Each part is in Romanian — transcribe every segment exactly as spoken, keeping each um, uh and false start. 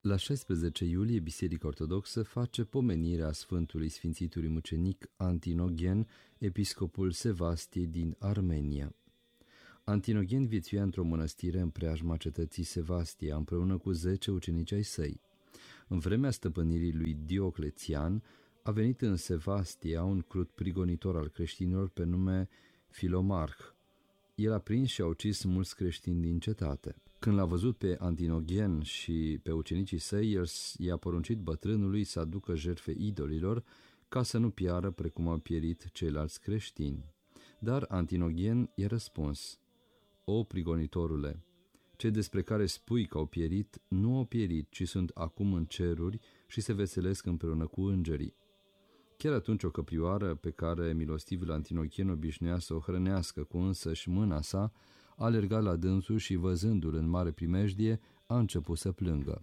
La șaisprezece iulie, Biserica Ortodoxă face pomenirea Sfântului Sfințitului Mucenic Antinogen, episcopul Sevastiei din Armenia. Antinogen viețuia într-o mănăstire în preajma cetății Sevastia, împreună cu zece ucenici ai săi. În vremea stăpânirii lui Dioclețian, a venit în Sevastia un crud prigonitor al creștinilor pe nume Filomarh. El a prins și a ucis mulți creștini din cetate. Când l-a văzut pe Antinogen și pe ucenicii săi, el i-a poruncit bătrânului să aducă jertfe idolilor, ca să nu piară precum au pierit ceilalți creștini. Dar Antinogen i-a răspuns: „O prigonitorule, cei despre care spui că au pierit, nu au pierit, ci sunt acum în ceruri și se veselesc împreună cu îngerii.” Chiar atunci o căprioară pe care milostivul Antinogen obișnuia să o hrănească cu însăși mâna sa, a alergat la dânsul și, văzându-l în mare primejdie, a început să plângă.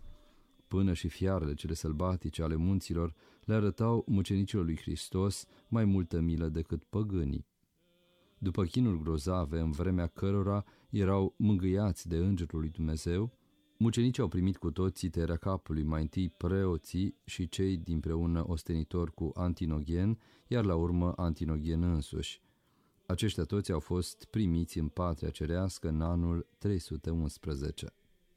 Până și fiarele cele sălbatice ale munților le arătau mucenicilor lui Hristos mai multă milă decât păgânii. După chinuri grozave, în vremea cărora erau mângâiați de îngerul lui Dumnezeu, mucenicii au primit cu toții tăierea capului, mai întâi preoții și cei dinpreună ostenitori cu Antinogen, iar la urmă Antinogen însuși. Aceștia toți au fost primiți în patria cerească în anul trei sute unsprezece.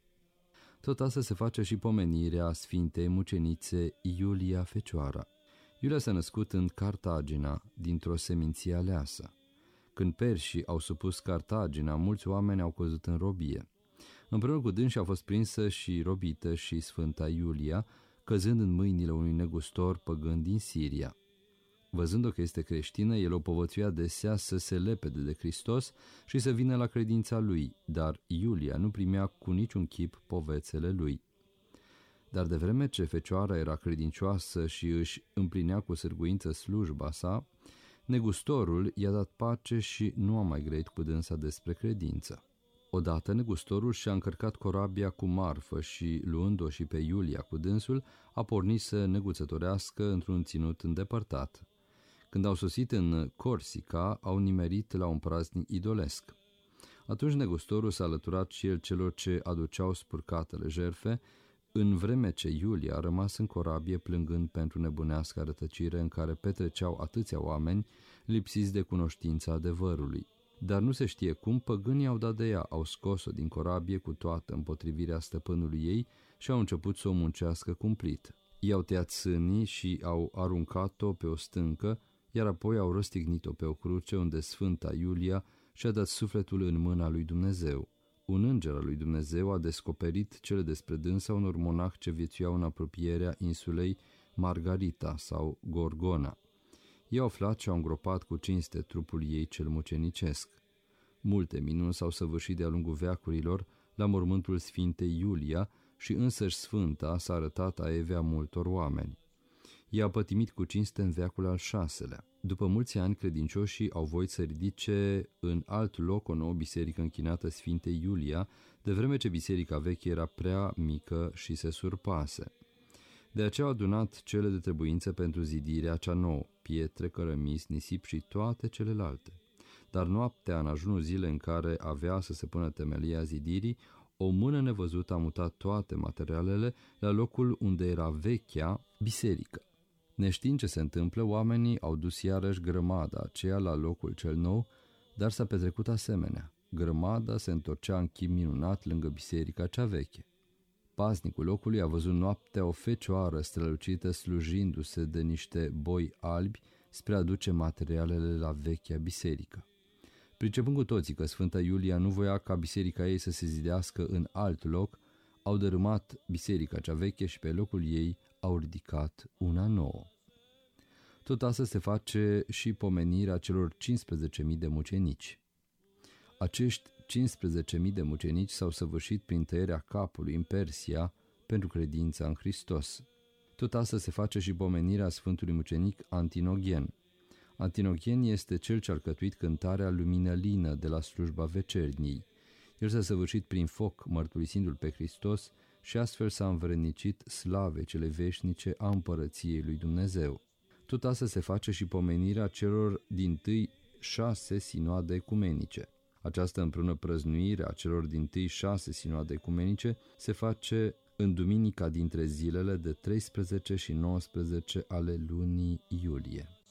Tot asta se face și pomenirea Sfintei Mucenițe Iulia Fecioara. Iulia s-a născut în Cartagina, dintr-o seminție aleasă. Când perșii au supus Cartagina, mulți oameni au căzut în robie. Împreună cu dânsi a fost prinsă și robită și Sfânta Iulia, căzând în mâinile unui negustor păgân din Siria. Văzând-o că este creștină, el o povățuia desea să se lepede de Hristos și să vină la credința lui, dar Iulia nu primea cu niciun chip povețele lui. Dar de vreme ce fecioara era credincioasă și își împlinea cu sârguință slujba sa, negustorul i-a dat pace și nu a mai grăit cu dânsa despre credință. Odată negustorul și-a încărcat corabia cu marfă și, luând-o și pe Iulia cu dânsul, a pornit să neguțătorească într-un ținut îndepărtat. Când au sosit în Corsica, au nimerit la un praznic idolesc. Atunci negustorul s-a alăturat și el celor ce aduceau spurcatele jertfe, în vreme ce Iulia a rămas în corabie plângând pentru nebunească rătăcire în care petreceau atâția oameni lipsiți de cunoștința adevărului. Dar nu se știe cum, păgânii au dat de ea, au scos-o din corabie cu toată împotrivirea stăpânului ei și au început să o muncească cumplit. I-au tăiat sânii și au aruncat-o pe o stâncă, iar apoi au răstignit-o pe o cruce unde Sfânta Iulia și-a dat sufletul în mâna lui Dumnezeu. Un înger al lui Dumnezeu a descoperit cele despre dânsa unor monahi ce viețuiau în apropierea insulei Margarita sau Gorgona. Ei au aflat și au îngropat cu cinste trupul ei cel mucenicesc. Multe minuni s-au săvârșit de-a lungul veacurilor la mormântul Sfintei Iulia și însăși Sfânta s-a arătat a evea multor oameni. Ea a pătimit cu cinste în veacul al șaselea. După mulți ani, credincioșii au voit să ridice în alt loc o nouă biserică închinată Sfintei Iulia, de vreme ce biserica veche era prea mică și se surpase. De aceea au adunat cele de trebuință pentru zidirea cea nouă, pietre, cărămizi, nisip și toate celelalte. Dar noaptea, în ajunul zilei în care avea să se pună temelia zidirii, o mână nevăzută a mutat toate materialele la locul unde era vechea biserică. Neștiind ce se întâmplă, oamenii au dus iarăși grămada aceea la locul cel nou, dar s-a petrecut asemenea. Grămada se întorcea în chip minunat lângă biserica cea veche. Paznicul locului a văzut noaptea o fecioară strălucită slujindu-se de niște boi albi spre a duce materialele la vechea biserică. Pricepând cu toții că Sfânta Iulia nu voia ca biserica ei să se zidească în alt loc, au dărâmat biserica cea veche și pe locul ei au ridicat una nouă. Tot asta se face și pomenirea celor cincisprezece mii de mucenici. Acești cincisprezece mii de mucenici s-au săvârșit prin tăierea capului în Persia pentru credința în Hristos. Tot asta se face și pomenirea Sfântului Mucenic Antinogen. Antinogen este cel ce a alcătuit cântarea luminălină de la slujba vecernii. El s-a săvârșit prin foc, mărturisindu-L pe Hristos, și astfel s-a învrednicit slavei cele veșnice a împărăției lui Dumnezeu. Tot asta se face și pomenirea celor dintâi șase sinoade ecumenice. Această împreună prăznuire a celor dintâi șase sinoade ecumenice se face în duminica dintre zilele de treisprezece și nouăsprezece ale lunii iulie.